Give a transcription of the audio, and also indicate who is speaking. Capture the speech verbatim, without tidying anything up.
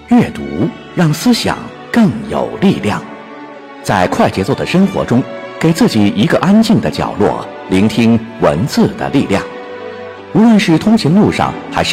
Speaker 1: 阅读让思想更有力量。在快节奏的生活中，给自己一个安静的角落，聆听文字的力量。无论是通勤路上，还是